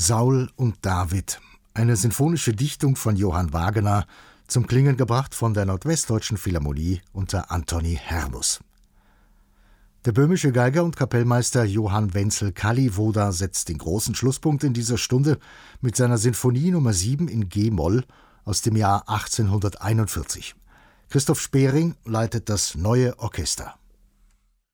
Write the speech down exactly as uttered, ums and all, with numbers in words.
Saul und David, eine sinfonische Dichtung von Johann Wagener, zum Klingen gebracht von der Nordwestdeutschen Philharmonie unter Antoni Hermus. Der böhmische Geiger und Kapellmeister Johann Wenzel Kalliwoda setzt den großen Schlusspunkt in dieser Stunde mit seiner Sinfonie Nummer sieben in G-Moll aus dem Jahr achtzehnhunderteinundvierzig. Christoph Spering leitet das Neue Orchester.